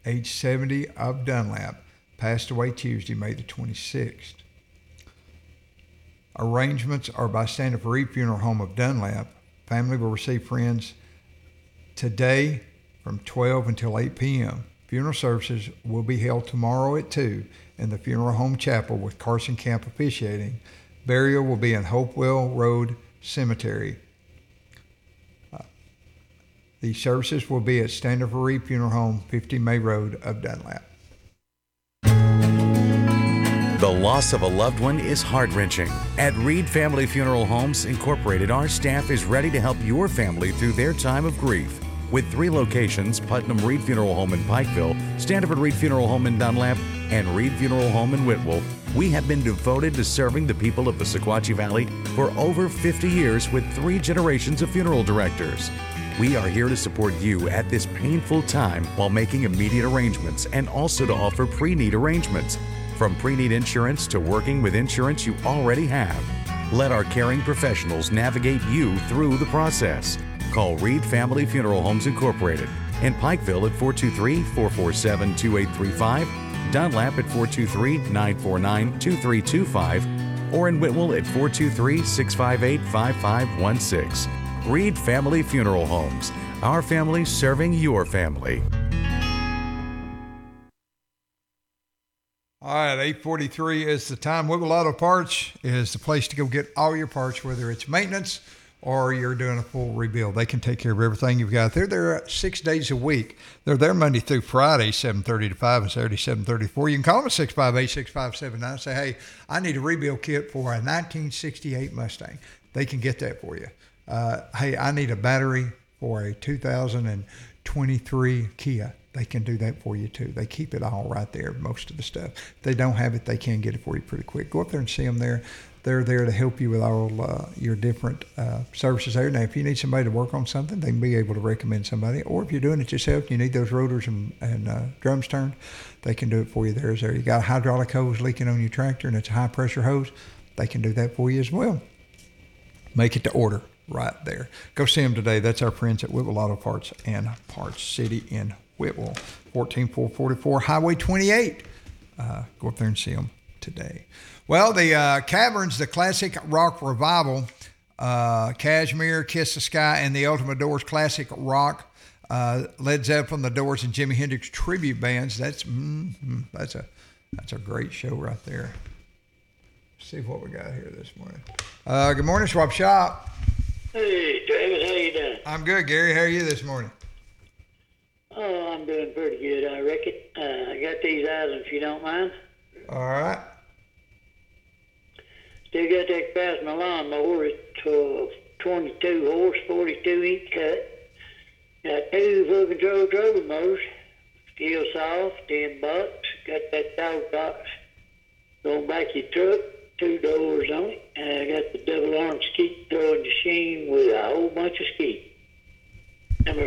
age 70, of Dunlap, passed away Tuesday, May the 26th. Arrangements are by Standard for Reed Funeral Home of Dunlap. Family will receive friends today from 12 until 8 p.m. Funeral services will be held tomorrow at 2 in the Funeral Home Chapel with Carson Camp officiating. Burial will be in Hopewell Road Cemetery. The services will be at Standard for Reed Funeral Home, 50 May Road of Dunlap. The loss of a loved one is heart-wrenching. At Reed Family Funeral Homes Incorporated, our staff is ready to help your family through their time of grief. With 3 locations, Putnam Reed Funeral Home in Pikeville, Standard Reed Funeral Home in Dunlap, and Reed Funeral Home in Whitwell, we have been devoted to serving the people of the Sequatchie Valley for over 50 years with 3 generations of funeral directors. We are here to support you at this painful time while making immediate arrangements and also to offer pre-need arrangements. From pre-need insurance to working with insurance you already have. Let our caring professionals navigate you through the process. Call Reed Family Funeral Homes Incorporated in Pikeville at 423-447-2835, Dunlap at 423-949-2325, or in Whitwell at 423-658-5516. Reed Family Funeral Homes. Our family serving your family. All right, 8:43 is the time. Whitwell Auto Parts is the place to go get all your parts, whether it's maintenance or you're doing a full rebuild. They can take care of everything you've got. They're there 6 days a week. They're there Monday through Friday, 7:30 to 5, and Saturday, 7:30 to 4. You can call them at 658-6579 and say, hey, I need a rebuild kit for a 1968 Mustang. They can get that for you. Hey, I need a battery for a 2023 Kia. They can do that for you too. They keep it all right there, most of the stuff. If they don't have it, they can get it for you pretty quick. Go up there and see them there. They're there to help you with all your different services there. Now, if you need somebody to work on something, they can be able to recommend somebody. Or if you're doing it yourself, you need those rotors and drums turned, they can do it for you there. You got a hydraulic hose leaking on your tractor and it's a high-pressure hose, they can do that for you as well. Make it to order right there. Go see them today. That's our friends at Whitwell Auto Parts and Parts City in Whitwell, 14444 Highway 28. Go up there and see them today. Well, the Caverns, the classic rock revival, Kashmir, Kiss the Sky, and the Ultimate Doors classic rock, Led Zeppelin, the Doors, and Jimi Hendrix tribute bands. That's a great show right there. Let's see what we got here this morning. Good morning, Swap Shop. Hey, Travis, how you doing? I'm good, Gary. How are you this morning? Oh, I'm doing pretty good, I reckon. I got these items, if you don't mind. All right. Still got that Craftsman lawnmower. It's 22 horse, 42 inch cut. Got 2 full control trolling motors. Steel saw, $10. Got that dog box. Going back your truck, 2 doors on it. And I got the double arm skeet throwing machine with a whole bunch of skeet. Number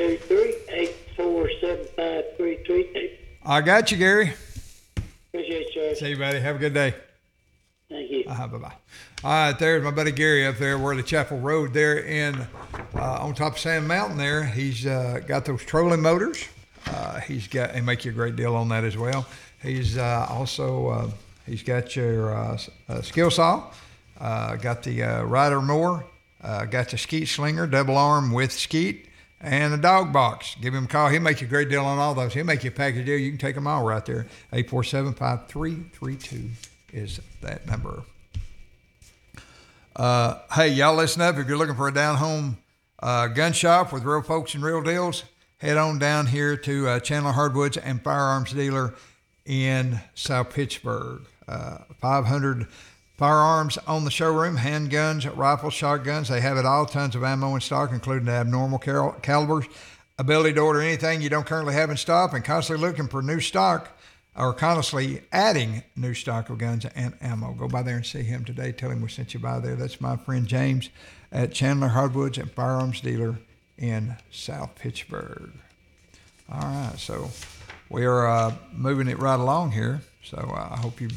423-847-5332. I got you, Gary. Appreciate you, sir. See you, buddy. Have a good day. Thank you. Bye-bye. All right, there's my buddy Gary up there, Worley Chapel Road there in on top of Sand Mountain there. He's got those trolling motors. He make you a great deal on that as well. He's also he's got your skill saw, got the rider mower, got the skeet slinger, double arm with skeet, and a dog box. Give him a call. He'll make you a great deal on all those. He'll make you a package deal. You can take them all right there. 847-5332 is that number. Hey, y'all listen up. If you're looking for a down-home gun shop with real folks and real deals, head on down here to Chandler Hardwoods and Firearms Dealer in South Pittsburgh. 500 firearms on the showroom, handguns, rifles, shotguns. They have it all, tons of ammo in stock, including the abnormal calibers. Ability to order anything you don't currently have in stock, and constantly looking for new stock or constantly adding new stock of guns and ammo. Go by there and see him today. Tell him we sent you by there. That's my friend James at Chandler Hardwoods and Firearms Dealer in South Pittsburgh. All right, so we are moving it right along here. So I hope you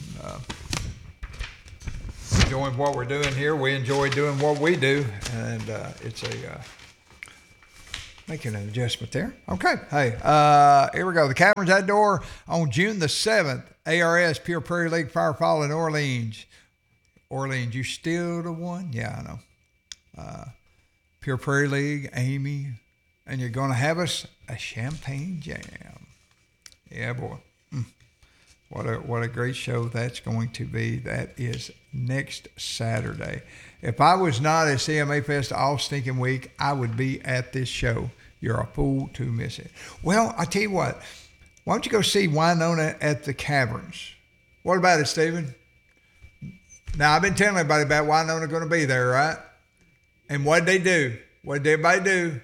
enjoying what we're doing here. We enjoy doing what we do, and it's Making an adjustment there. Okay. Hey, here we go. The Caverns Outdoor on June the 7th. ARS, Pure Prairie League Firefall in Orleans. Orleans, you still the one? Yeah, I know. Pure Prairie League, Amy. And you're going to have us a champagne jam. Yeah, boy. What a great show that's going to be. That is next Saturday. If I was not at CMA Fest all stinking week, I would be at this show. You're a fool to miss it. Well, I tell you what. Why don't you go see Winona at the Caverns? What about it, Stephen? Now, I've been telling everybody about Winona going to be there, right? And what did they do? What did everybody do?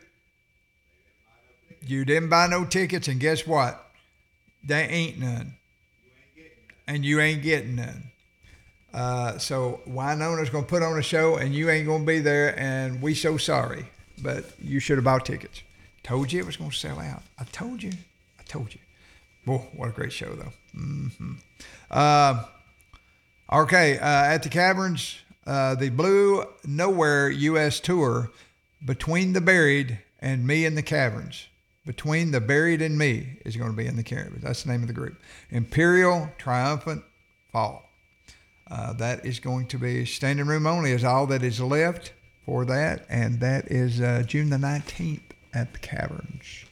You didn't buy no tickets, and guess what? There ain't none. And you ain't getting none. So Winona's going to put on a show, and you ain't going to be there, and we so sorry. But you should have bought tickets. Told you it was going to sell out. I told you. Boy, what a great show, though. Mm-hmm. Okay, at the Caverns, the Blue Nowhere U.S. Tour, Between the Buried and Me in the Caverns. Between the Buried and Me is going to be in the Caverns. That's the name of the group. Imperial Triumphant Fall. That is going to be standing room only is all that is left for that. And that is June the 19th at the Caverns.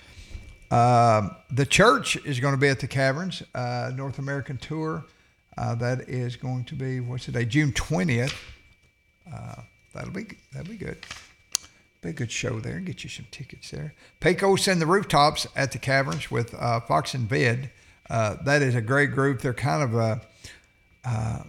The Church is going to be at the Caverns, North American Tour. That is going to be, what's the day? June 20th. That'll be good. Be a good show there. Get you some tickets there. Pecos and the Rooftops at the Caverns with Fox and Ved. That is a great group. They're kind of a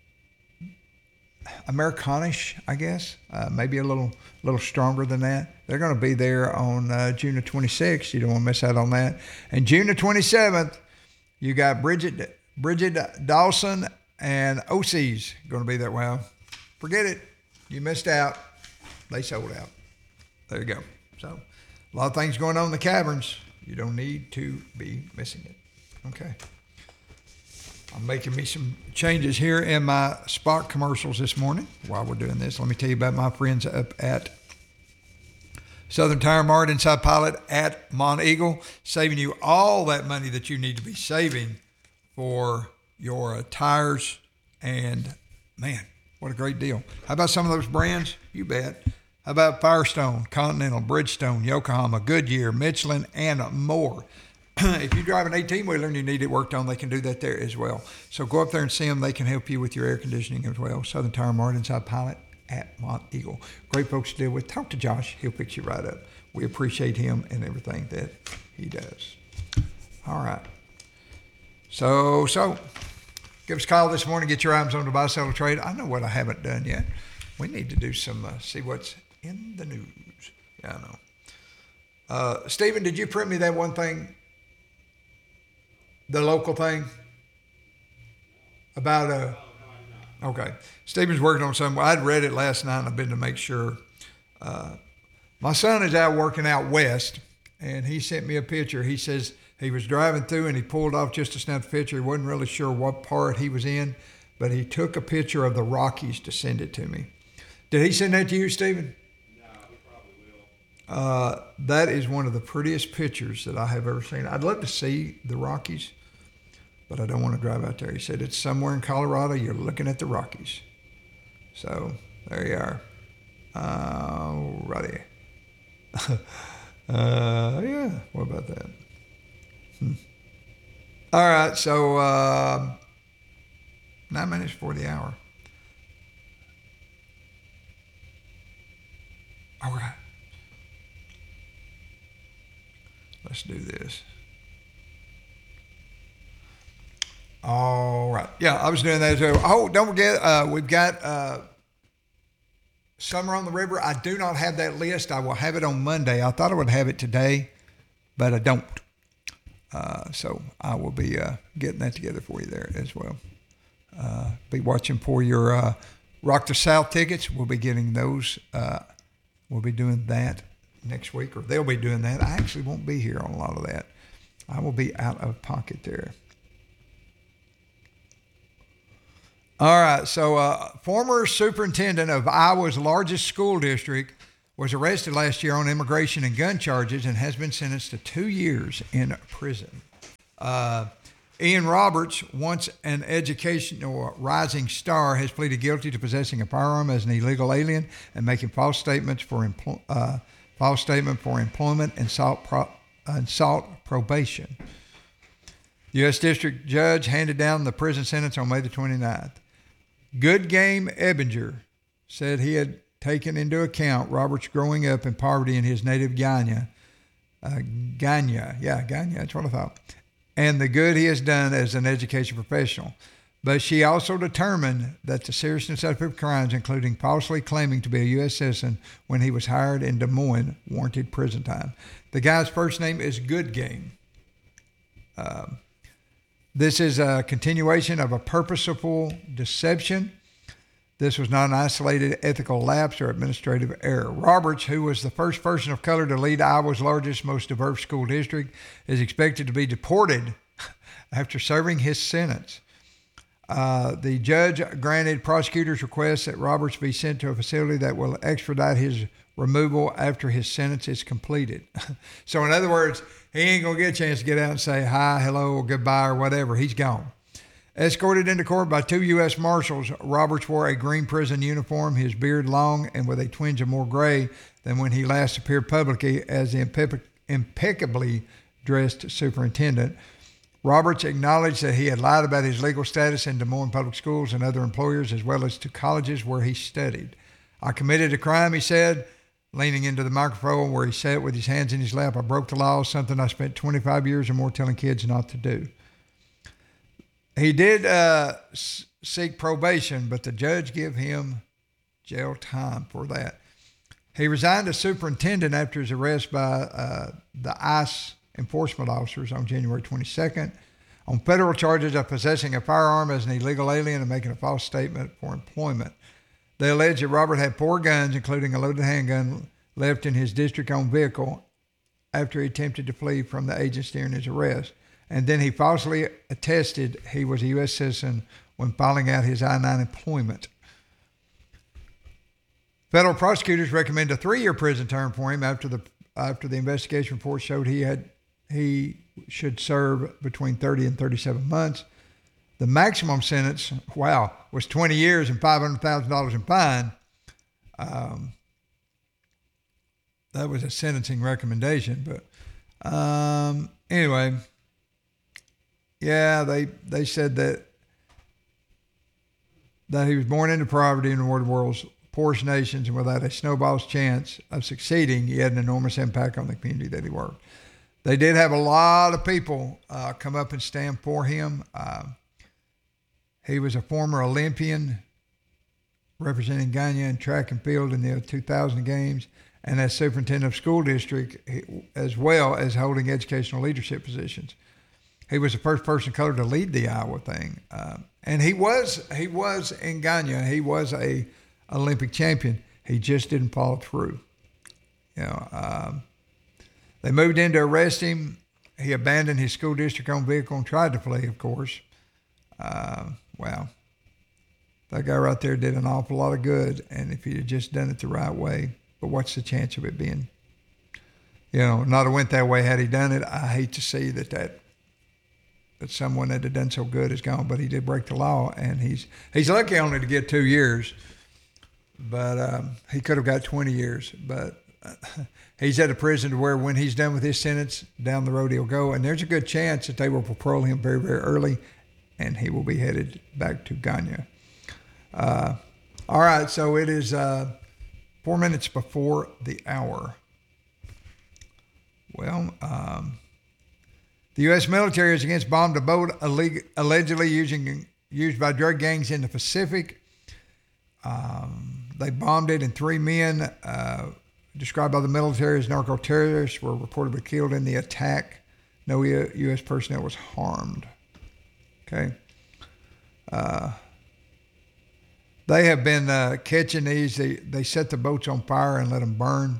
Americanish, I guess. Maybe a little stronger than that. They're going to be there on June the 26th. You don't want to miss out on that. And June the 27th, you got Bridget Dawson and OC's going to be there. Well, forget it. You missed out. They sold out. There you go. So, a lot of things going on in the Caverns. You don't need to be missing it. Okay. I'm making me some changes here in my spot commercials this morning while we're doing this. Let me tell you about my friends up at Southern Tire Mart inside Pilot at Monteagle, saving you all that money that you need to be saving for your tires. And, man, what a great deal. How about some of those brands? You bet. How about Firestone, Continental, Bridgestone, Yokohama, Goodyear, Michelin, and more? If you drive an 18-wheeler and you need it worked on, they can do that there as well. So go up there and see them. They can help you with your air conditioning as well. Southern Tire Mart inside Pilot at Monteagle. Great folks to deal with. Talk to Josh. He'll pick you right up. We appreciate him and everything that he does. All right. So give us a call this morning. Get your items on the buy, sell, or trade. I know what I haven't done yet. We need to do some, see what's in the news. Yeah, I know. Stephen, did you print me that one thing? The local thing? About, okay. Stephen's working on something. I'd read it last night and I've been to make sure. My son is out working out west and he sent me a picture. He says he was driving through and he pulled off just to snap the picture. He wasn't really sure what part he was in, but he took a picture of the Rockies to send it to me. Did he send that to you, Stephen? That is one of the prettiest pictures that I have ever seen. I'd love to see the Rockies, but I don't want to drive out there. He said it's somewhere in Colorado. You're looking at the Rockies. So there you are. Alrighty. Yeah, what about that? All right, so 9 minutes before the hour. All right. Let's do this. All right. Yeah, I was doing that too. Oh, don't forget, we've got Summer on the River. I do not have that list. I will have it on Monday. I thought I would have it today, but I don't. So I will be getting that together for you there as well. Be watching for your Rock the South tickets. We'll be getting those. We'll be doing that next week, or they'll be doing that. I actually won't be here on a lot of that. I will be out of pocket there. All right, so former superintendent of Iowa's largest school district was arrested last year on immigration and gun charges and has been sentenced to 2 years in prison. Ian Roberts, once an educational rising star, has pleaded guilty to possessing a firearm as an illegal alien and making false statements for employment and sought probation. The U.S. District Judge handed down the prison sentence on May the 29th. Good Game Ebinger said he had taken into account Roberts growing up in poverty in his native Guyana. Guyana, that's what I thought. And the good he has done as an education professional. But she also determined that the seriousness of his crimes, including falsely claiming to be a U.S. citizen when he was hired in Des Moines, warranted prison time. The guy's first name is Good Game. This is a continuation of a purposeful deception. This was not an isolated ethical lapse or administrative error. Roberts, who was the first person of color to lead Iowa's largest, most diverse school district, is expected to be deported after serving his sentence. The judge granted prosecutors' requests that Roberts be sent to a facility that will expedite his removal after his sentence is completed. So in other words, he ain't going to get a chance to get out and say hi, hello, or goodbye, or whatever. He's gone. Escorted into court by 2 U.S. Marshals, Roberts wore a green prison uniform, his beard long and with a twinge of more gray than when he last appeared publicly as the impeccably dressed superintendent. Roberts acknowledged that he had lied about his legal status in Des Moines Public Schools and other employers, as well as to colleges where he studied. I committed a crime, he said, leaning into the microphone where he sat with his hands in his lap. I broke the law, something I spent 25 years or more telling kids not to do. He did seek probation, but the judge gave him jail time for that. He resigned as superintendent after his arrest by the ICE enforcement officers on January 22nd on federal charges of possessing a firearm as an illegal alien and making a false statement for employment. They alleged that Robert had 4 guns, including a loaded handgun, left in his district-owned vehicle after he attempted to flee from the agents during his arrest. And then he falsely attested he was a U.S. citizen when filing out his I-9 employment. Federal prosecutors recommend a 3-year prison term for him after the investigation report showed he should serve between 30 and 37 months. The maximum sentence, was 20 years and $500,000 in fine. That was a sentencing recommendation, but anyway. Yeah, they said that he was born into poverty in one of the world's poorest nations, and without a snowball's chance of succeeding, he had an enormous impact on the community that he worked. They did have a lot of people come up and stand for him. He was a former Olympian representing Guyana in track and field in the 2000 games, and as superintendent of school district, as well as holding educational leadership positions. He was the first person of color to lead the Iowa thing. And he was in Guyana. He was a Olympic champion. He just didn't follow through. They moved in to arrest him. He abandoned his school district-owned vehicle and tried to flee, of course. That guy right there did an awful lot of good, and if he'd just done it the right way, but what's the chance of it being, not have went that way had he done it? I hate to see that someone that had done so good is gone, but he did break the law, and he's lucky only to get 2 years, but he could have got 20 years, but he's at a prison to where when he's done with his sentence, down the road he'll go, and there's a good chance that they will parole him very, very early, and he will be headed back to Guyana. All right, so it is 4 minutes before the hour. Well, the U.S. military is against bombed a boat allegedly used by drug gangs in the Pacific. They bombed it, and 3 men, described by the military as narco-terrorists, were reportedly killed in the attack. No U.S. personnel was harmed. Okay. They have been catching these. They set the boats on fire and let them burn.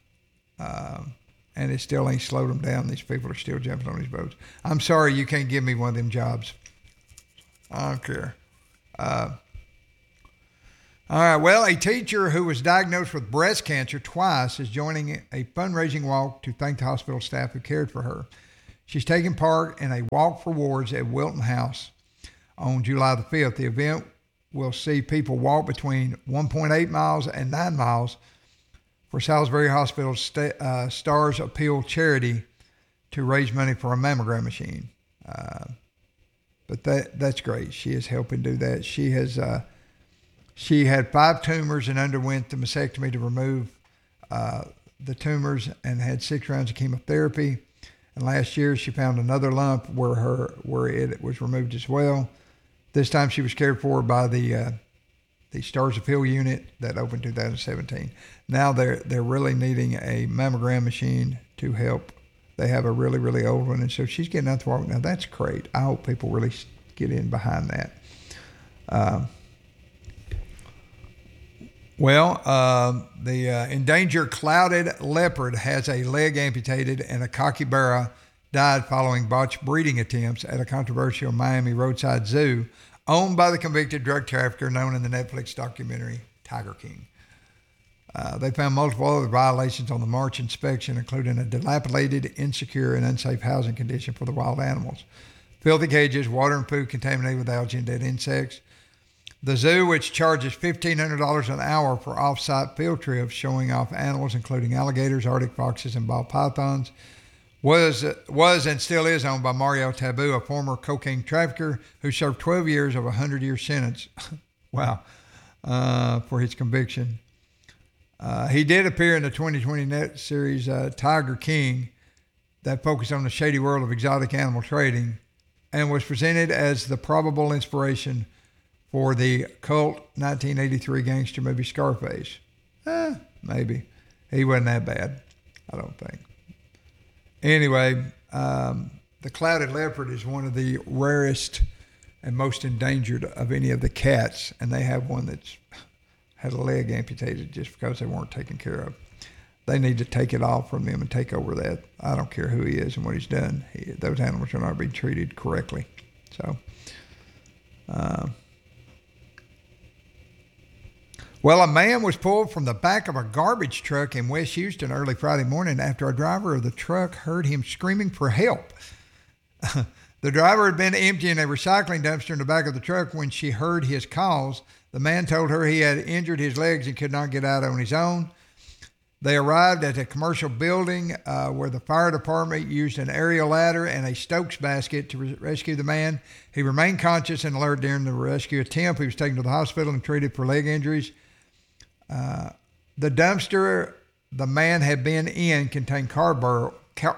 And it still ain't slowed them down. These people are still jumping on these boats. I'm sorry you can't give me one of them jobs. I don't care. All right. Well, a teacher who was diagnosed with breast cancer twice is joining a fundraising walk to thank the hospital staff who cared for her. She's taking part in a walk for awards at Wilton House on July the 5th. The event will see people walk between 1.8 miles and 9 miles for Salisbury Hospital's Stars Appeal charity to raise money for a mammogram machine. But that's great. She is helping do that. She had 5 tumors and underwent the mastectomy to remove the tumors and had 6 rounds of chemotherapy. And last year she found another lump where it was removed as well. This time she was cared for by the Stars Appeal unit that opened 2017. Now they're really needing a mammogram machine to help. They have a really, really old one, and so she's getting out to walk. Now that's great. I hope people really get in behind that. The endangered clouded leopard has a leg amputated, and a capybara died following botched breeding attempts at a controversial Miami roadside zoo owned by the convicted drug trafficker known in the Netflix documentary Tiger King. They found multiple other violations on the March inspection, including a dilapidated, insecure, and unsafe housing condition for the wild animals, filthy cages, water and food contaminated with algae and dead insects. The zoo, which charges $1,500 an hour for off-site field trips showing off animals including alligators, Arctic foxes, and ball pythons, was and still is owned by Mario Tabu, a former cocaine trafficker who served 12 years of a 100-year sentence. Wow, for his conviction. He did appear in the 2020 net series Tiger King that focused on the shady world of exotic animal trading and was presented as the probable inspiration for the cult 1983 gangster movie Scarface. Maybe. He wasn't that bad, I don't think. Anyway, the clouded leopard is one of the rarest and most endangered of any of the cats, and they have one that's had a leg amputated just because they weren't taken care of. They need to take it off from them and take over that. I don't care who he is and what he's done. Those animals are not being treated correctly. So, a man was pulled from the back of a garbage truck in West Houston early Friday morning after a driver of the truck heard him screaming for help. The driver had been emptying a recycling dumpster in the back of the truck when she heard his calls. The man told her he had injured his legs and could not get out on his own. They arrived at a commercial building where the fire department used an aerial ladder and a Stokes basket to rescue the man. He remained conscious and alert during the rescue attempt. He was taken to the hospital and treated for leg injuries. The dumpster the man had been in contained cardboard.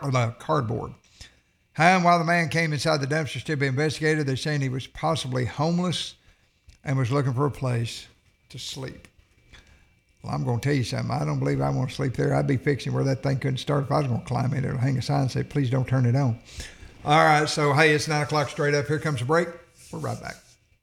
And while the man came inside the dumpster still being investigated, they're saying he was possibly homeless and was looking for a place to sleep. Well, I'm going to tell you something. I don't believe I want to sleep there. I'd be fixing where that thing couldn't start. If I was going to climb in, it'll hang a sign and say, please don't turn it on. All right, so, hey, it's 9 o'clock straight up. Here comes a break. We're right back.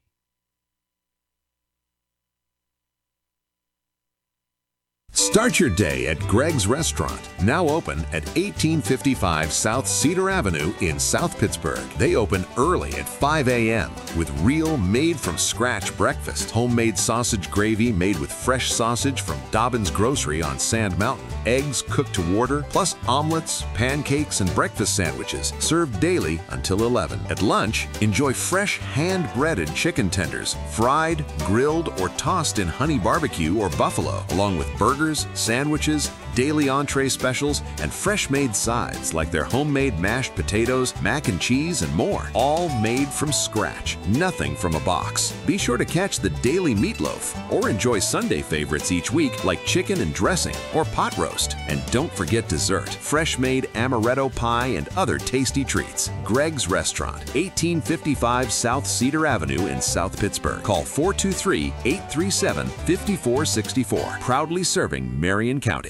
Start your day at Greg's Restaurant, now open at 1855 South Cedar Avenue in South Pittsburgh. They open early at 5 a.m. with real made-from-scratch breakfast, homemade sausage gravy made with fresh sausage from Dobbins Grocery on Sand Mountain, eggs cooked to order, plus omelets, pancakes, and breakfast sandwiches served daily until 11. At lunch, enjoy fresh hand-breaded chicken tenders, fried, grilled, or tossed in honey barbecue or buffalo, along with burgers, sandwiches, daily entree specials, and fresh-made sides like their homemade mashed potatoes, mac and cheese, and more. All made from scratch, nothing from a box. Be sure to catch the daily meatloaf or enjoy Sunday favorites each week like chicken and dressing or pot roast. And don't forget dessert, fresh-made amaretto pie, and other tasty treats. Greg's Restaurant, 1855 South Cedar Avenue in South Pittsburgh. Call 423-837-5464. Proudly serving Marion County.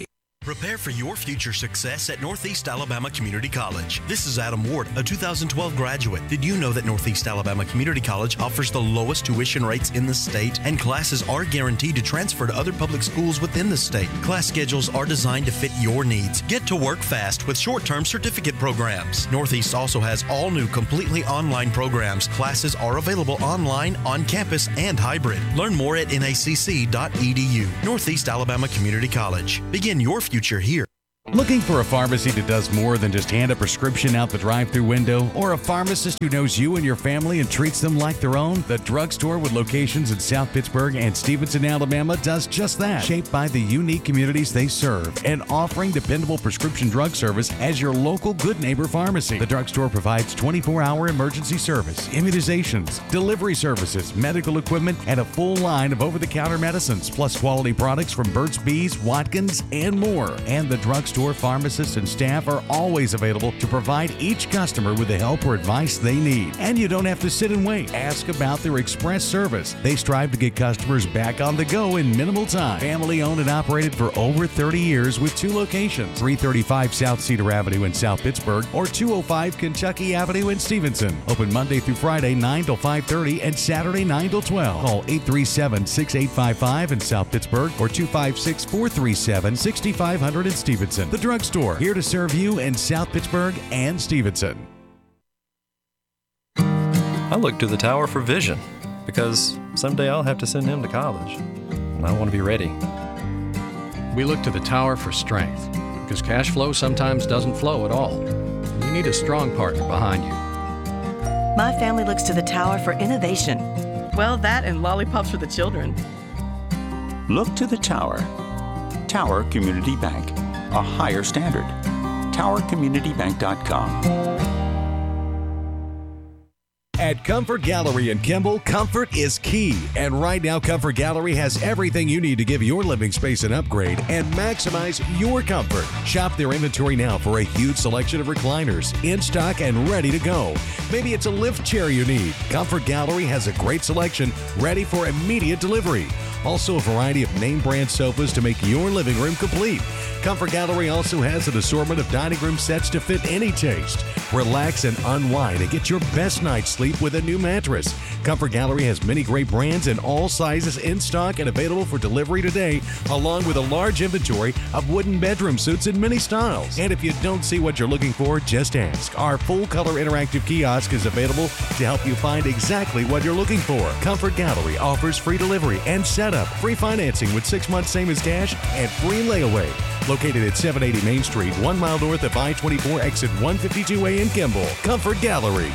Prepare for your future success at Northeast Alabama Community College. This is Adam Ward, a 2012 graduate. Did you know that Northeast Alabama Community College offers the lowest tuition rates in the state, and classes are guaranteed to transfer to other public schools within the state? Class schedules are designed to fit your needs. Get to work fast with short-term certificate programs. Northeast also has all new completely online programs. Classes are available online, on campus, and hybrid. Learn more at nacc.edu. Northeast Alabama Community College. Begin your future here. Looking for a pharmacy that does more than just hand a prescription out the drive-thru window, or a pharmacist who knows you and your family and treats them like their own? The drugstore with locations in South Pittsburg and Stevenson, Alabama does just that. Shaped by the unique communities they serve and offering dependable prescription drug service as your local good neighbor pharmacy. The drugstore provides 24-hour emergency service, immunizations, delivery services, medical equipment, and a full line of over-the-counter medicines, plus quality products from Burt's Bees, Watkins, and more. And the drugstore pharmacists and staff are always available to provide each customer with the help or advice they need. And you don't have to sit and wait. Ask about their express service. They strive to get customers back on the go in minimal time. Family owned and operated for over 30 years with 2 locations, 335 South Cedar Avenue in South Pittsburg or 205 Kentucky Avenue in Stevenson. Open Monday through Friday 9 till 5:30 and Saturday 9 till 12. Call 837-6855 in South Pittsburg or 256-437-6500 in Stevenson. The drugstore, here to serve you in South Pittsburg and Stevenson. I look to the tower for vision because someday I'll have to send him to college, and I want to be ready. We look to the tower for strength because cash flow sometimes doesn't flow at all. You need a strong partner behind you. My family looks to the tower for innovation. Well, that and lollipops for the children. Look to the tower. Tower Community Bank. A higher standard. TowerCommunityBank.com. At Comfort Gallery in Kimball, comfort is key. And right now, Comfort Gallery has everything you need to give your living space an upgrade and maximize your comfort. Shop their inventory now for a huge selection of recliners, in stock and ready to go. Maybe it's a lift chair you need. Comfort Gallery has a great selection ready for immediate delivery. Also, a variety of name brand sofas to make your living room complete. Comfort Gallery also has an assortment of dining room sets to fit any taste. Relax and unwind and get your best night's sleep with a new mattress. Comfort Gallery has many great brands in all sizes in stock and available for delivery today, along with a large inventory of wooden bedroom suits in many styles. And if you don't see what you're looking for, just ask. Our full-color interactive kiosk is available to help you find exactly what you're looking for. Comfort Gallery offers free delivery and setup, free financing with 6 months same as cash, and free layaway. Located at 780 Main Street, 1 mile north of I-24, exit 152A in Kimball. Comfort Gallery.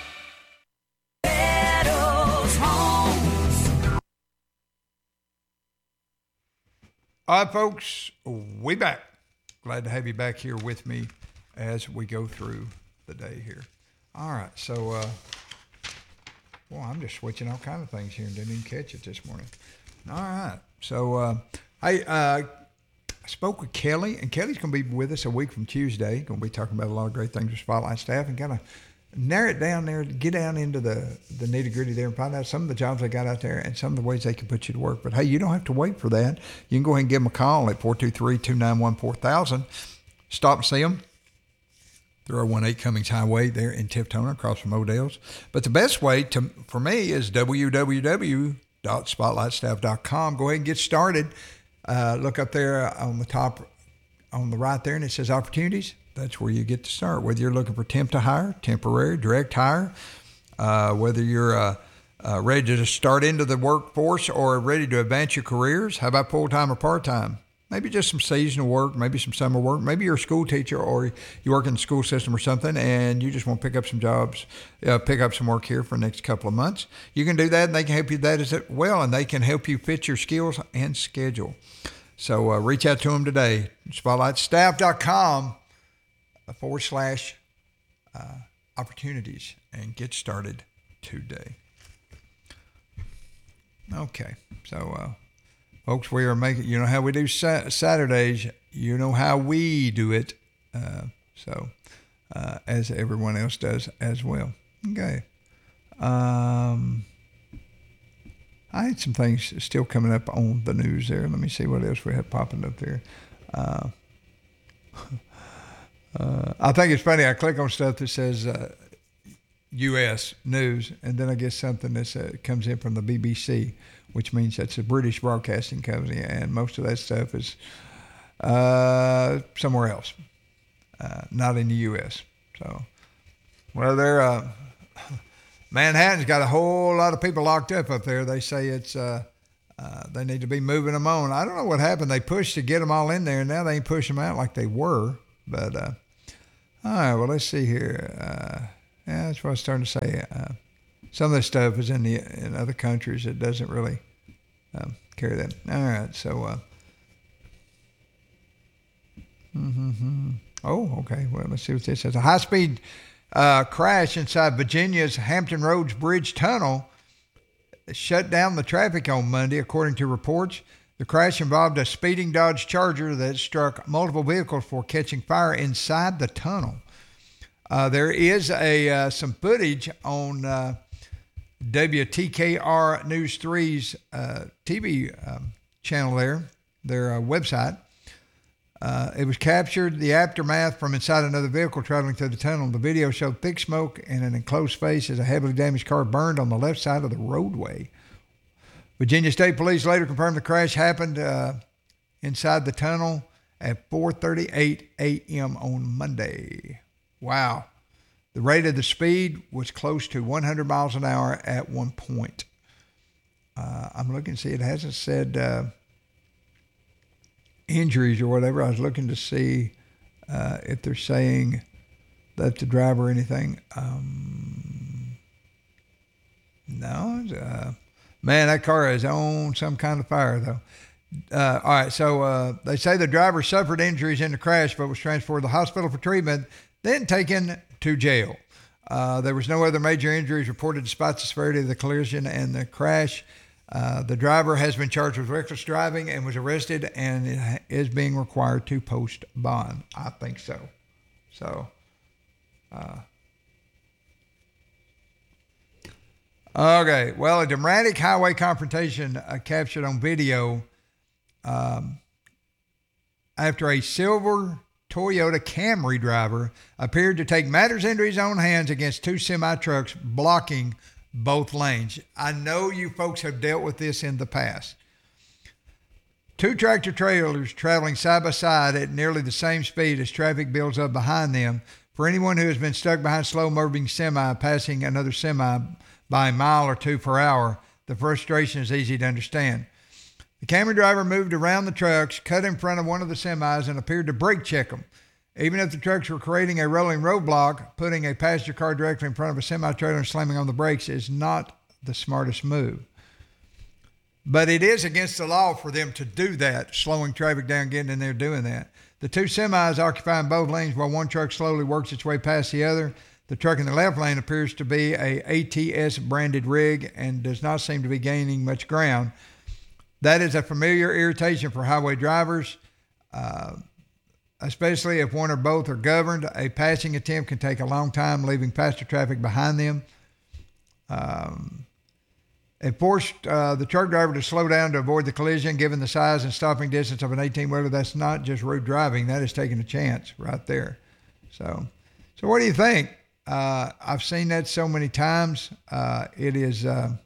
All right, folks, we back. Glad to have you back here with me as we go through the day here. All right, so, well, I'm just switching all kind of things here and didn't even catch it this morning. All right, so I spoke with Kelly, and Kelly's going to be with us a week from Tuesday. Going to be talking about a lot of great things with Spotlight staff and kind of narrow it down there, get down into the nitty-gritty there and find out some of the jobs they got out there and some of the ways they can put you to work. But, hey, you don't have to wait for that. You can go ahead and give them a call at 423-291-4000. Stop and see them. 3018 Cummings Highway there in Tifton across from Odell's. But the best way for me is www.spotlightstaff.com. Go ahead and get started. Look up there on the top, on the right there, and it says opportunities. That's where you get to start. Whether you're looking for temp to hire, temporary, direct hire, whether you're ready to start into the workforce or ready to advance your careers. How about full-time or part-time? Maybe just some seasonal work, maybe some summer work. Maybe you're a school teacher or you work in the school system or something and you just want to pick up some jobs, pick up some work here for the next couple of months. You can do that, and they can help you with that as well, and they can help you fit your skills and schedule. So reach out to them today, spotlightstaff.com /opportunities, and get started today. Okay, so folks, we are making, you know how we do Saturdays, you know how we do it, as everyone else does as well. Okay. I had some things still coming up on the news there. Let me see what else we have popping up there. I think it's funny. I click on stuff that says U.S. news, and then I get something that comes in from the BBC, which means that's a British broadcasting company, and most of that stuff is somewhere else, not in the U.S. So, well, they're Manhattan's got a whole lot of people locked up there. They say it's they need to be moving them on. I don't know what happened. They pushed to get them all in there, and now they ain't pushing them out like they were. But all right, well, let's see here. Yeah, that's what I was starting to say. Some of this stuff is in other countries. It doesn't really carry that. All right, so. Oh, okay. Well, let's see what this says. A high-speed crash inside Virginia's Hampton Roads Bridge Tunnel shut down the traffic on Monday, according to reports. The crash involved a speeding Dodge Charger that struck multiple vehicles before catching fire inside the tunnel. There is some footage on WTKR News 3's TV channel there, their website. It was captured, the aftermath from inside another vehicle traveling through the tunnel. The video showed thick smoke in an enclosed space as a heavily damaged car burned on the left side of the roadway. Virginia State Police later confirmed the crash happened inside the tunnel at 4:38 a.m. on Monday. Wow. The rate of the speed was close to 100 miles an hour at one point. I'm looking to see, it hasn't said injuries or whatever. I was looking to see if they're saying that the driver or anything. No. Man, that car is on some kind of fire, though. All right, so they say the driver suffered injuries in the crash but was transported to the hospital for treatment, then taken to jail. There was no other major injuries reported despite the severity of the collision and the crash. The driver has been charged with reckless driving and was arrested and is being required to post bond. I think so. So, okay. Well, a dramatic highway confrontation captured on video after a silver Toyota Camry driver appeared to take matters into his own hands against two semi-trucks blocking both lanes. I know you folks have dealt with this in the past. Two tractor trailers traveling side by side at nearly the same speed as traffic builds up behind them. For anyone who has been stuck behind a slow-moving semi passing another semi by a mile or two per hour, the frustration is easy to understand. The Camry driver moved around the trucks, cut in front of one of the semis, and appeared to brake check them. Even if the trucks were creating a rolling roadblock, putting a passenger car directly in front of a semi-trailer and slamming on the brakes is not the smartest move. But it is against the law for them to do that, slowing traffic down, getting in there, doing that. The two semis occupying both lanes while one truck slowly works its way past the other. The truck in the left lane appears to be a ATS-branded rig and does not seem to be gaining much ground. That is a familiar irritation for highway drivers, especially if one or both are governed. A passing attempt can take a long time, leaving passenger traffic behind them. It forced the truck driver to slow down to avoid the collision, given the size and stopping distance of an 18-wheeler. That's not just rude driving. That is taking a chance right there. So what do you think? I've seen that so many times. It is...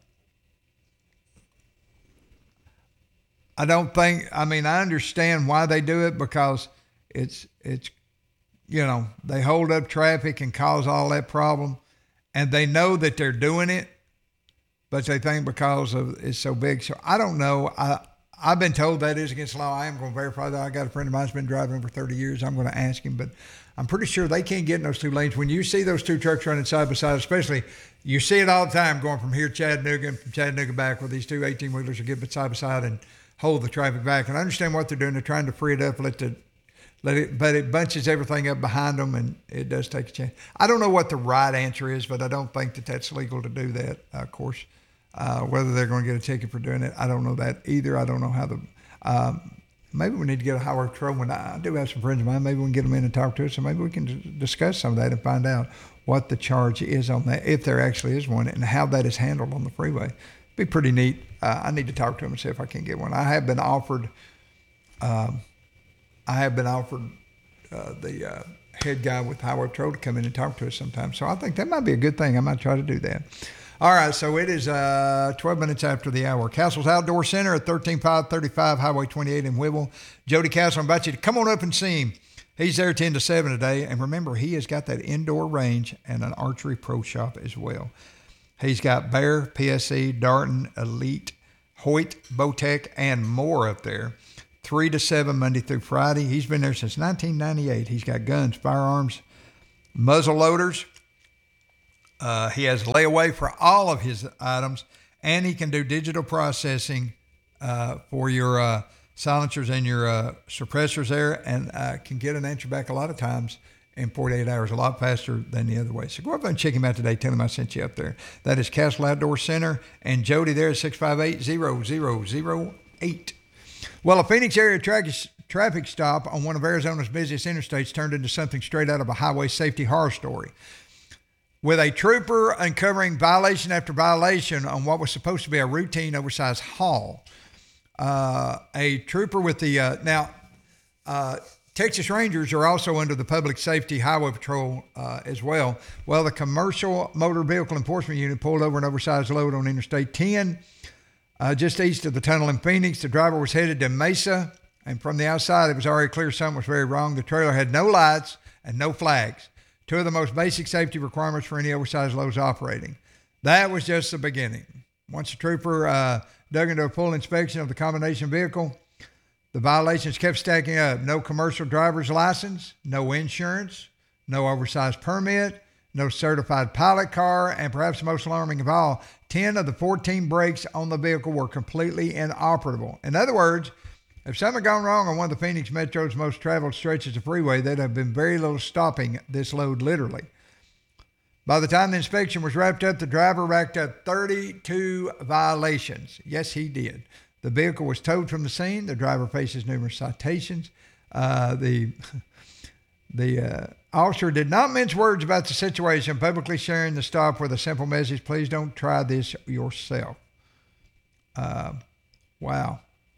I understand why they do it, because it's they hold up traffic and cause all that problem, and they know that they're doing it, but they think because of it's so big. So I don't know. I've been told that is against the law. I am going to verify that. I got a friend of mine who's been driving for 30 years. I'm going to ask him, but I'm pretty sure they can't get in those two lanes. When you see those two trucks running side by side, especially, you see it all the time going from here to Chattanooga and from Chattanooga back, where these two 18-wheelers will get side by side and hold the traffic back. And I understand what they're doing. They're trying to free it up, but it bunches everything up behind them, and it does take a chance. I don't know what the right answer is, but I don't think that that's legal to do that, of course. Whether they're going to get a ticket for doing it, I don't know that either. I don't know how maybe we need to get a highway patrolman. I do have some friends of mine. Maybe we can get them in and talk to us, and maybe we can discuss some of that and find out what the charge is on that, if there actually is one, and how that is handled on the freeway. It'd be pretty neat. I need to talk to them and see if I can get one. I have been offered the head guy with Highway Patrol to come in and talk to us sometimes. So I think that might be a good thing. I might try to do that. All right, so it is 12 minutes after the hour. Castle's Outdoor Center at 13535 Highway 28 in Whipple. Jody Castle, I invite you to come on up and see him. He's there 10 to 7 today. And remember, he has got that indoor range and an archery pro shop as well. He's got Bear, PSE, Darton, Elite, Hoyt, Bowtech, and more up there. 3 to 7 Monday through Friday. He's been there since 1998. He's got guns, firearms, muzzle loaders. He has layaway for all of his items, and he can do digital processing for your silencers and your suppressors there, and can get an answer back a lot of times in 48 hours, a lot faster than the other way. So go up and check him out today. Tell him I sent you up there. That is Castle Outdoor Center, and Jody there at 658-0008. Well, a Phoenix area traffic stop on one of Arizona's busiest interstates turned into something straight out of a highway safety horror story. With a trooper uncovering violation after violation on what was supposed to be a routine oversized haul. A trooper with the, Texas Rangers are also under the Public Safety Highway Patrol as well. Well, the Commercial Motor Vehicle Enforcement Unit pulled over an oversized load on Interstate 10, just east of the tunnel in Phoenix. The driver was headed to Mesa, and from the outside, it was already clear something was very wrong. The trailer had no lights and no flags. Two of the most basic safety requirements for any oversized loads operating. That was just the beginning. Once the trooper dug into a full inspection of the combination vehicle, the violations kept stacking up. No commercial driver's license, no insurance, no oversized permit, no certified pilot car, and perhaps most alarming of all, 10 of the 14 brakes on the vehicle were completely inoperable. In other words, if something had gone wrong on one of the Phoenix Metro's most traveled stretches of freeway, there'd have been very little stopping this load literally. By the time the inspection was wrapped up, the driver racked up 32 violations. Yes, he did. The vehicle was towed from the scene. The driver faces numerous citations. The officer did not mince words about the situation, publicly sharing the stop with a simple message: please don't try this yourself. Wow.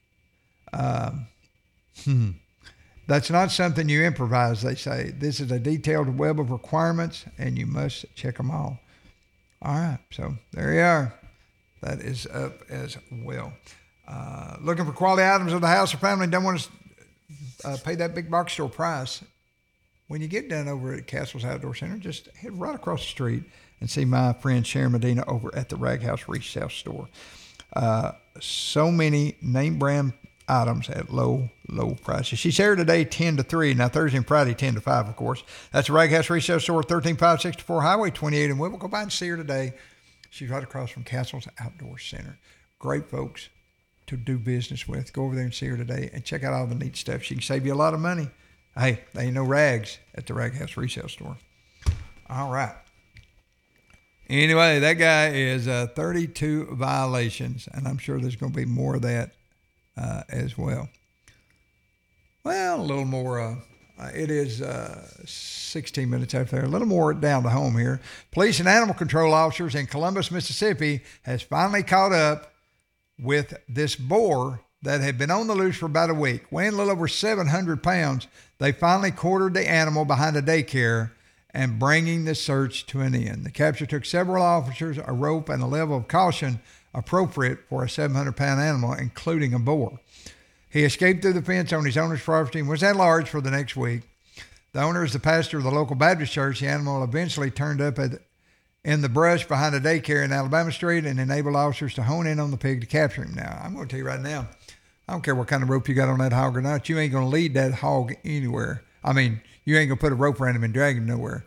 That's not something you improvise, they say. This is a detailed web of requirements, and you must check them all. All right, so there you are. That is up as well. Looking for quality items of the house or family, don't want to pay that big box store price. When you get done over at Castle's Outdoor Center, just head right across the street and see my friend Sharon Medina over at the Rag House Resale Store. So many name brand items at low prices. She's here today 10 to 3. Now Thursday and Friday 10 to 5, of course. That's the Rag House Resale Store, 13564 Highway 28 in Whipple. Go by and see her today. She's right across from Castle's Outdoor Center. Great folks to do business with. Go over there and see her today and check out all the neat stuff. She can save you a lot of money. Hey, there ain't no rags at the Rag House Resale Store. All right. Anyway, that guy is 32 violations, and I'm sure there's going to be more of that as well. Well, a little more. It is 16 minutes after there. A little more down to home here. Police and animal control officers in Columbus, Mississippi has finally caught up with this boar that had been on the loose for about a week. Weighing a little over 700 pounds, they finally quartered the animal behind a daycare and bringing the search to an end. The capture took several officers, a rope, and a level of caution appropriate for a 700-pound animal, including a boar. He escaped through the fence on his owner's property and was at large for the next week. The owner is the pastor of the local Baptist church. The animal eventually turned up in the brush behind a daycare in Alabama Street and enabled officers to hone in on the pig to capture him. Now, I'm going to tell you right now, I don't care what kind of rope you got on that hog or not, you ain't going to lead that hog anywhere. I mean, you ain't going to put a rope around him and drag him nowhere.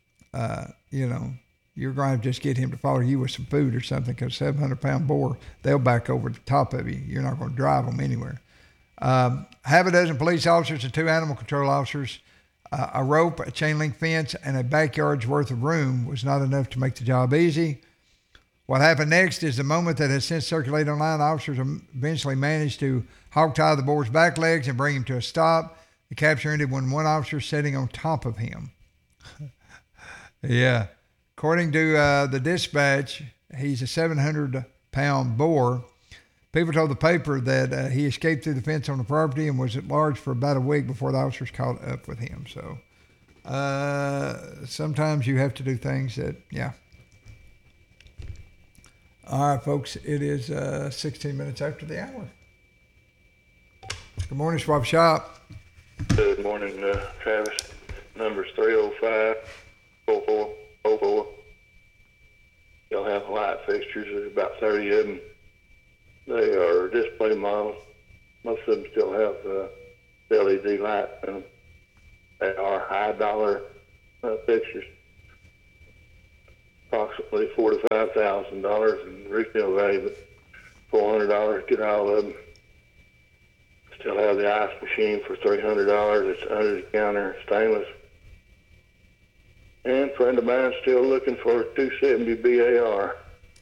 You're going to just get him to follow you with some food or something, because 700-pound boar, they'll back over the top of you. You're not going to drive them anywhere. Half a dozen police officers and 2 animal control officers, a rope, a chain link fence, and a backyard's worth of room was not enough to make the job easy. What happened next is the moment that has since circulated online. Officers eventually managed to hog tie the boar's back legs and bring him to a stop. The capture ended when one officer sitting on top of him. Yeah. According to the dispatch, he's a 700-pound boar. People told the paper that he escaped through the fence on the property and was at large for about a week before the officers caught up with him. So sometimes you have to do things that, yeah. All right, folks, it is 16 minutes after the hour. Good morning, Swap Shop. Good morning, Travis. Number's 305-4404. Y'all have light fixtures. There's about 30 of them. They are display models. Most of them still have LED light in them. They are high dollar fixtures. Approximately $4,000 to $5,000 in retail value, but $400 get all of them. Still have the ice machine for $300. It's under the counter, stainless. And a friend of mine still looking for a 270 BAR.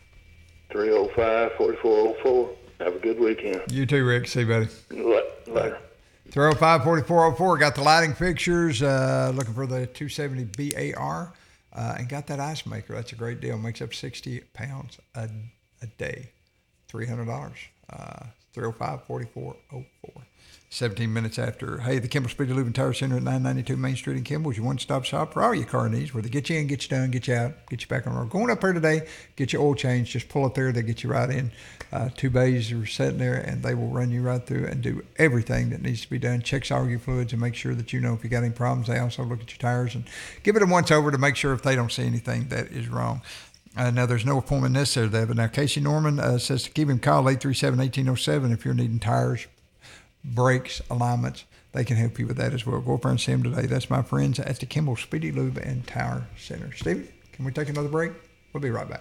305-4404. Have a good weekend. You too, Rick. See you, buddy. Later. 305-4404. Got the lighting fixtures. Looking for the 270 BAR. And got that ice maker. That's a great deal. Makes up 60 pounds a day. $300. 305-4404. 17 minutes after. Hey, the Kimball Speedy Lube Tire Center at 992 Main Street in Kimball is your one-stop shop for all your car needs, where they get you in, get you done, get you out, get you back on the road. Going up there today, get your oil change. Just pull up there. They get you right in. 2 bays are sitting there, and they will run you right through and do everything that needs to be done. Checks all your fluids and make sure that you know if you got any problems. They also look at your tires and give it a once-over to make sure if they don't see anything that is wrong. Now, there's no appointment necessary there. But now, Casey Norman says to give him a call, 837-1807, if you're needing tires, brakes, alignments. They can help you with that as well. Go up there and see them today. That's my friends at the Kimball Speedy Lube and Tire Center. Stephen, can we take another break? We'll be right back.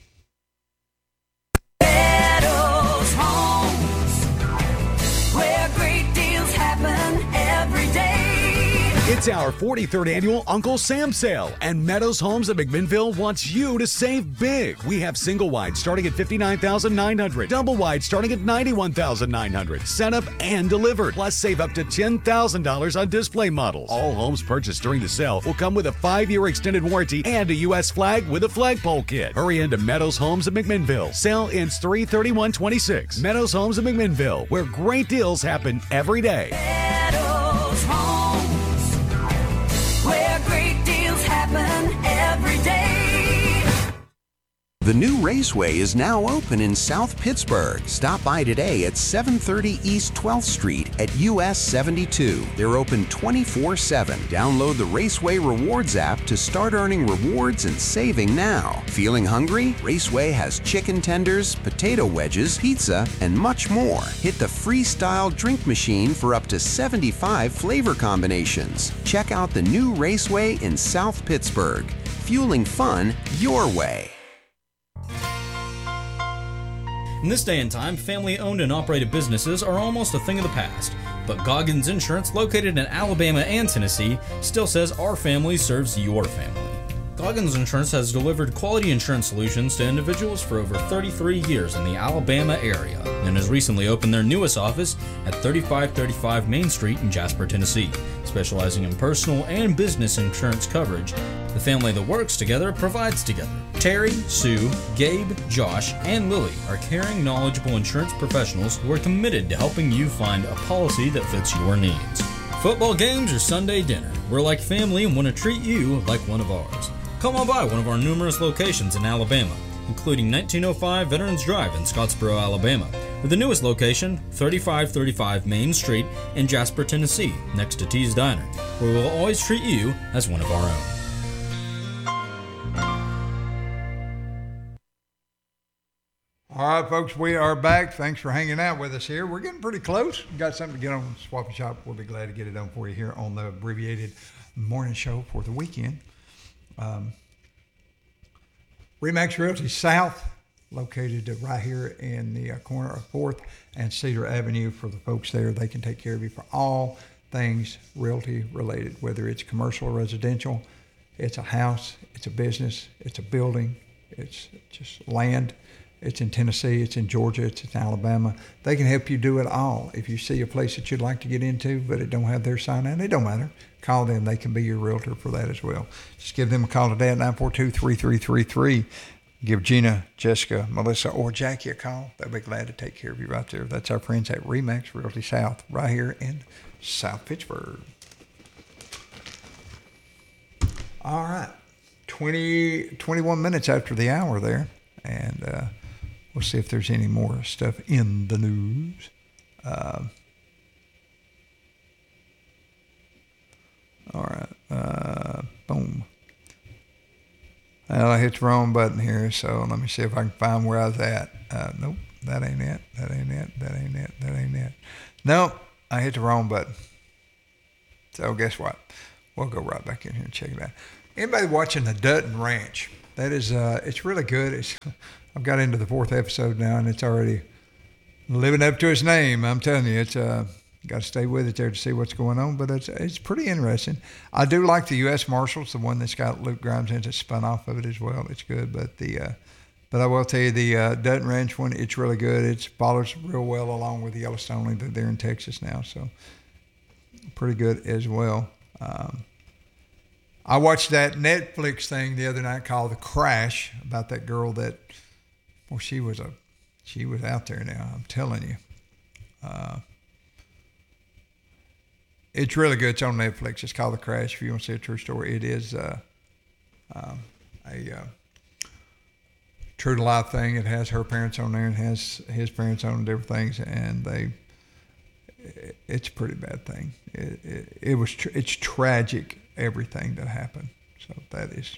Meadows Homes, where great deals happen every day. It's our 43rd annual Uncle Sam sale, and Meadows Homes of McMinnville wants you to save big. We have single wide starting at $59,900, double wide starting at $91,900, set up and delivered. Plus, save up to $10,000 on display models. All homes purchased during the sale will come with a 5-year extended warranty and a U.S. flag with a flagpole kit. Hurry into Meadows Homes of McMinnville. Sale ends 3/31/26. Meadows Homes of McMinnville, where great deals happen every day. Meadows Homes, where great deals happen every day. The new Raceway is now open in South Pittsburgh. Stop by today at 730 East 12th Street at US 72. They're open 24/7. Download the Raceway Rewards app to start earning rewards and saving now. Feeling hungry? Raceway has chicken tenders, potato wedges, pizza, and much more. Hit the Freestyle drink machine for up to 75 flavor combinations. Check out the new Raceway in South Pittsburgh. Fueling fun your way. In this day and time, family-owned and operated businesses are almost a thing of the past. But Goggins Insurance, located in Alabama and Tennessee, still says our family serves your family. Goggins Insurance has delivered quality insurance solutions to individuals for over 33 years in the Alabama area and has recently opened their newest office at 3535 Main Street in Jasper, Tennessee, specializing in personal and business insurance coverage. The family that works together provides together. Terry, Sue, Gabe, Josh, and Lily are caring, knowledgeable insurance professionals who are committed to helping you find a policy that fits your needs. Football games or Sunday dinner, we're like family and want to treat you like one of ours. Come on by one of our numerous locations in Alabama, including 1905 Veterans Drive in Scottsboro, Alabama, or the newest location, 3535 Main Street in Jasper, Tennessee, next to T's Diner, where we'll always treat you as one of our own. All right, folks, we are back. Thanks for hanging out with us here. We're getting pretty close. We've got something to get on Swap and Shop. We'll be glad to get it done for you here on the abbreviated morning show for the weekend. Remax Realty South, located right here in the corner of 4th and Cedar Avenue. For the folks there, they can take care of you for all things realty related, whether it's commercial or residential. It's a house, it's a business, it's a building, it's just land. It's in Tennessee, it's in Georgia, it's in Alabama. They can help you do it all. If you see a place that you'd like to get into, but it don't have their sign on, it don't matter. Call them. They can be your realtor for that as well. Just give them a call today at 942-3333. give Gina, Jessica, Melissa, or Jackie a call. They'll be glad to take care of you right there. That's our friends at Remax Realty South, right here in South Pittsburgh. All right. 21 minutes after the hour there. And we'll see if there's any more stuff in the news. All right. Boom. Well, I hit the wrong button here, so let me see if I can find where I was at. Nope, that ain't it. That ain't it. That ain't it. That ain't it. Nope, I hit the wrong button. So guess what? We'll go right back in here and check it out. Anybody watching the Dutton Ranch? That is, it's really good. I've got into the 4th episode now, and it's already living up to its name. I'm telling you, it's got to stay with it there to see what's going on, but it's pretty interesting. I do like the U.S. Marshals, the one that's got Luke Grimes in it, spun off of it as well. It's good, but I will tell you the Dutton Ranch one, it's really good. It follows real well along with the Yellowstone. They're in Texas now, so pretty good as well. I watched that Netflix thing the other night called The Crash about that girl that, well, she was out there now. I'm telling you. It's really good. It's on Netflix. It's called The Crash. If you want to see a true story, it is a true to life thing. It has her parents on there and has his parents on different things, and it's a pretty bad thing. It's tragic, everything that happened. So that is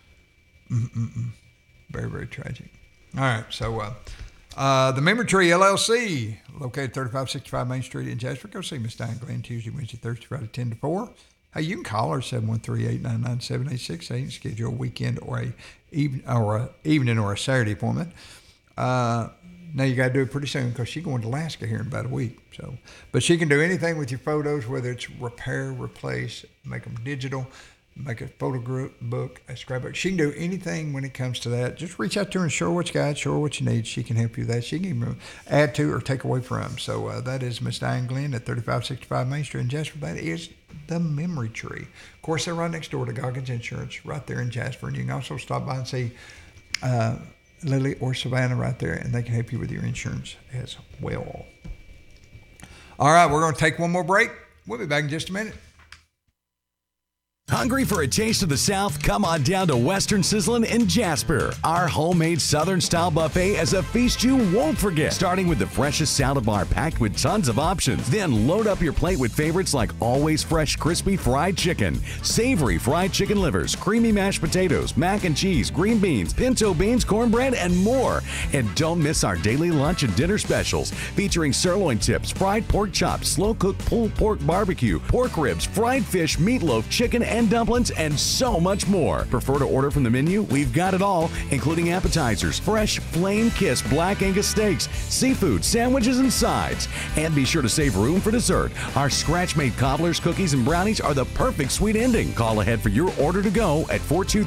very, very tragic. All right, so the Memory Tree LLC, located 3565 Main Street in Jasper. Go see Miss Diane Glenn Tuesday, Wednesday, Thursday, Friday, 10 to 4. Hey, you can call her 713-899-7868 and schedule a weekend or a evening or a Saturday appointment. Now you got to do it pretty soon because she's going to Alaska here in about a week. So, but she can do anything with your photos, whether it's repair, replace, make them digital, make a photo book, a scrapbook. She can do anything when it comes to that. Just reach out to her and show her what you got, show her what you need. She can help you with that. She can even add to or take away from. So that is Miss Diane Glenn at 3565 Main Street in Jasper. That is the Memory Tree. Of course, they're right next door to Goggins Insurance, right there in Jasper. And you can also stop by and see Lily or Savannah right there, and they can help you with your insurance as well. All right, we're going to take one more break. We'll be back in just a minute. Hungry for a taste of the South? Come on down to Western Sizzlin' in Jasper. Our homemade Southern-style buffet is a feast you won't forget. Starting with the freshest salad bar packed with tons of options. Then load up your plate with favorites like always fresh crispy fried chicken, savory fried chicken livers, creamy mashed potatoes, mac and cheese, green beans, pinto beans, cornbread, and more. And don't miss our daily lunch and dinner specials featuring sirloin tips, fried pork chops, slow-cooked pulled pork barbecue, pork ribs, fried fish, meatloaf, chicken, and dumplings, and so much more. Prefer to order from the menu? We've got it all, including appetizers, fresh flame-kissed black Angus steaks, seafood, sandwiches, and sides. And be sure to save room for dessert. Our scratch-made cobblers, cookies, and brownies are the perfect sweet ending. Call ahead for your order to go at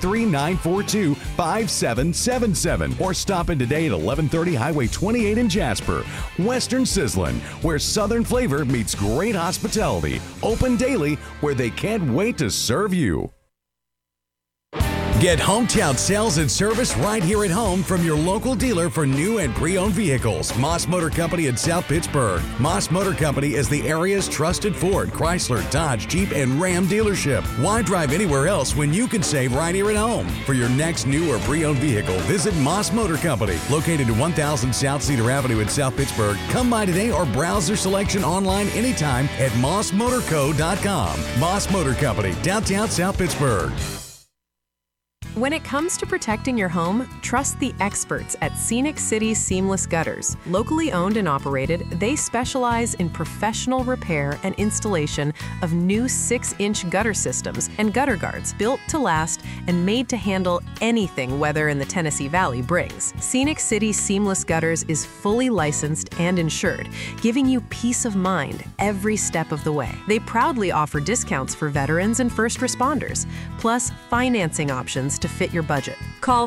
423-942-5777 or stop in today at 1130 Highway 28 in Jasper. Western Sizzlin', where Southern flavor meets great hospitality. Open daily, where they can't wait to serve you. Get hometown sales and service right here at home from your local dealer for new and pre-owned vehicles. Moss Motor Company in South Pittsburgh. Moss Motor Company is the area's trusted Ford, Chrysler, Dodge, Jeep, and Ram dealership. Why drive anywhere else when you can save right here at home? For your next new or pre-owned vehicle, visit Moss Motor Company, located at 1000 South Cedar Avenue in South Pittsburgh. Come by today or browse their selection online anytime at mossmotorco.com. Moss Motor Company, downtown South Pittsburgh. When it comes to protecting your home, trust the experts at Scenic City Seamless Gutters. Locally owned and operated, they specialize in professional repair and installation of new 6-inch gutter systems and gutter guards built to last and made to handle anything weather in the Tennessee Valley brings. Scenic City Seamless Gutters is fully licensed and insured, giving you peace of mind every step of the way. They proudly offer discounts for veterans and first responders, plus financing options to fit your budget. Call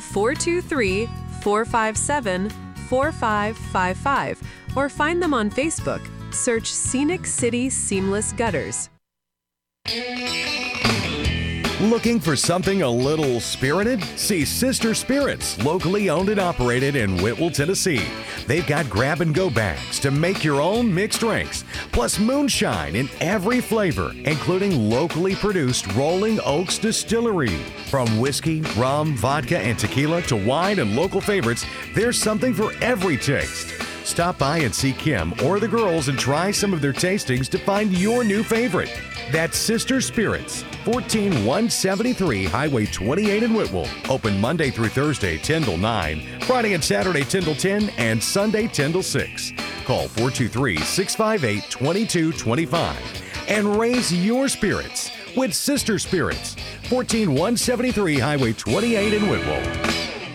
423-457-4555 or find them on Facebook. Search Scenic City Seamless Gutters. Looking for something a little spirited? See Sister Spirits, locally owned and operated in Whitwell, Tennessee. They've got grab-and-go bags to make your own mixed drinks, plus moonshine in every flavor, including locally produced Rolling Oaks Distillery. From whiskey, rum, vodka, and tequila to wine and local favorites, there's something for every taste. Stop by and see Kim or the girls and try some of their tastings to find your new favorite. That's Sister Spirits, 14173 Highway 28 in Whitwell. Open Monday through Thursday, 10 till 9, Friday and Saturday, 10 till 10, and Sunday, 10 till 6. Call 423-658-2225 and raise your spirits with Sister Spirits, 14173 Highway 28 in Whitwell.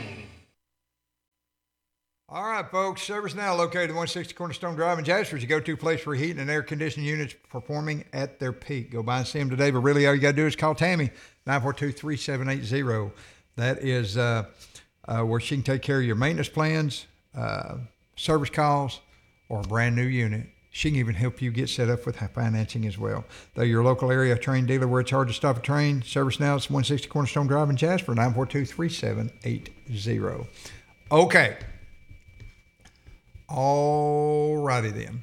All right, folks. Service Now, located at 160 Cornerstone Drive in Jasper, is your go-to place for heating and air conditioning units performing at their peak. Go by and see them today, but really all you got to do is call Tammy, 942-3780. That is where she can take care of your maintenance plans, service calls, or a brand new unit. She can even help you get set up with financing as well. They're your local area train dealer where it's hard to stop a train. Service Now is 160 Cornerstone Drive in Jasper, 942-3780. Okay. All righty then.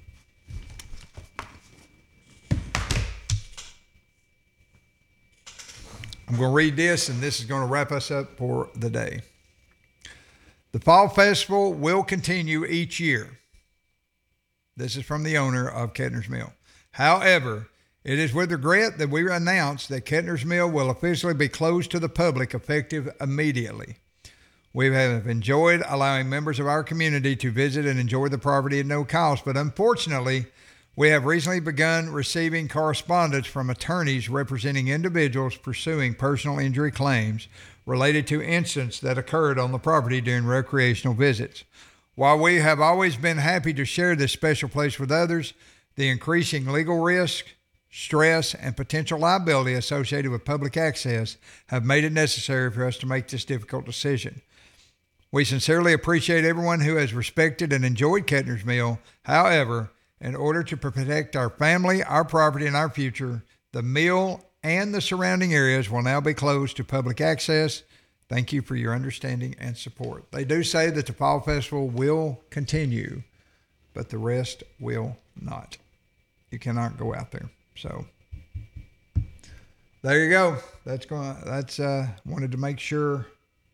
I'm going to read this, and this is going to wrap us up for the day. The Fall Festival will continue each year. This is from the owner of Kettner's Mill. However, it is with regret that we announce that Kettner's Mill will officially be closed to the public effective immediately. We have enjoyed allowing members of our community to visit and enjoy the property at no cost, but unfortunately, we have recently begun receiving correspondence from attorneys representing individuals pursuing personal injury claims related to incidents that occurred on the property during recreational visits. While we have always been happy to share this special place with others, the increasing legal risk, stress, and potential liability associated with public access have made it necessary for us to make this difficult decision. We sincerely appreciate everyone who has respected and enjoyed Kettner's Mill. However, in order to protect our family, our property, and our future, the mill and the surrounding areas will now be closed to public access. Thank you for your understanding and support. They do say that the Fall Festival will continue, but the rest will not. You cannot go out there. So there you go. Wanted to make sure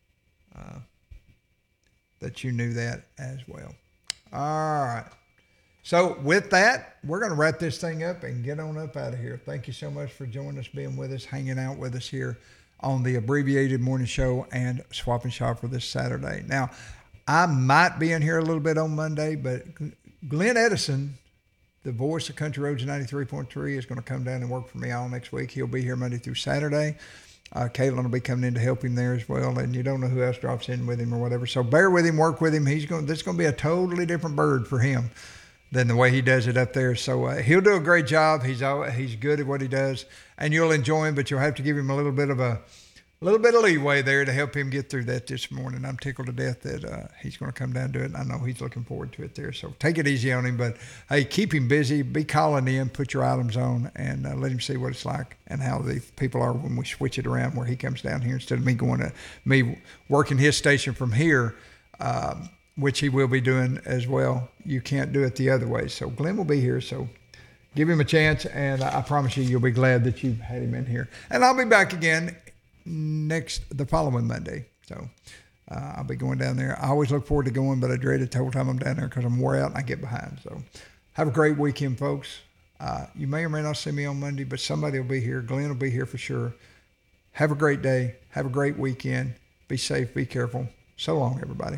that you knew that as well. All right. So with that, we're going to wrap this thing up and get on up out of here. Thank you so much for joining us, being with us, hanging out with us here on the Abbreviated Morning Show and Swap and Shop for this Saturday. Now, I might be in here a little bit on Monday, but Glenn Edison, the voice of Country Roads 93.3, is going to come down and work for me all next week. He'll be here Monday through Saturday. Caitlin will be coming in to help him there as well, and you don't know who else drops in with him or whatever. So bear with him, work with him. This is going to be a totally different bird for him than the way he does it up there. So he'll do a great job. He's good at what he does, and you'll enjoy him. But you'll have to give him a little bit of leeway there to help him get through that this morning. I'm tickled to death that he's going to come down and do it, and I know he's looking forward to it there. So take it easy on him, but hey, keep him busy. Be calling in, put your items on, and let him see what it's like and how the people are when we switch it around where he comes down here instead of me working his station from here, which he will be doing as well. You can't do it the other way. So Glenn will be here, so give him a chance, and I promise you'll be glad that you've had him in here. And I'll be back again the following Monday. So I'll be going down there. I always look forward to going, but I dread it the whole time I'm down there because I'm wore out and I get behind. So have a great weekend, folks. You may or may not see me on Monday, but somebody will be here. Glenn will be here for sure. Have a great day. Have a great weekend. Be safe. Be careful. So long, everybody.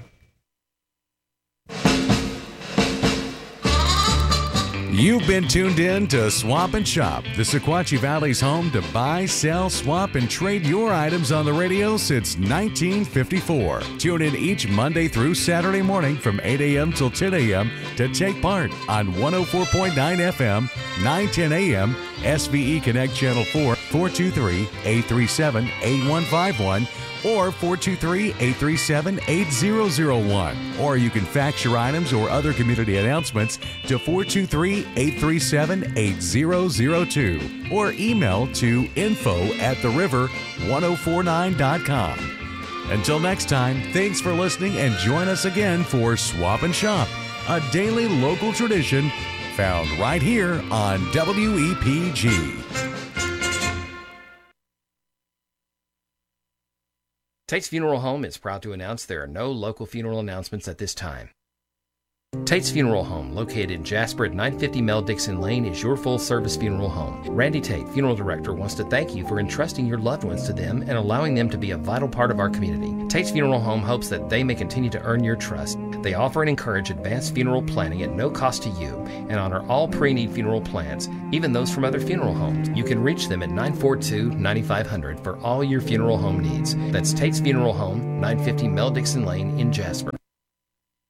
You've been tuned in to Swap and Shop, the Sequatchie Valley's home to buy, sell, swap, and trade your items on the radio since 1954. Tune in each Monday through Saturday morning from 8 a.m. till 10 a.m. to take part on 104.9 FM, 910 a.m., SVE Connect Channel 4, 423-837-8151, or 423-837-8001. Or you can fax your items or other community announcements to 423-837-8002, or email to info@theriver1049.com. Until next time, thanks for listening and join us again for Swap and Shop, a daily local tradition found right here on WEPG. Tate's Funeral Home is proud to announce there are no local funeral announcements at this time. Tate's Funeral Home, located in Jasper at 950 Mel Dixon Lane, is your full-service funeral home. Randy Tate, Funeral Director, wants to thank you for entrusting your loved ones to them and allowing them to be a vital part of our community. Tate's Funeral Home hopes that they may continue to earn your trust. They offer and encourage advanced funeral planning at no cost to you and honor all pre-need funeral plans, even those from other funeral homes. You can reach them at 942-9500 for all your funeral home needs. That's Tate's Funeral Home, 950 Mel Dixon Lane in Jasper.